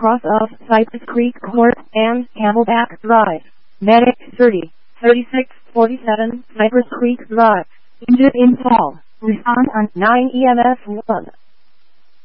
cross of Cypress Creek Court and Camelback Drive. Medic 3647 Cypress Creek Drive. Injured in fall. Respond on 9 EMS 1.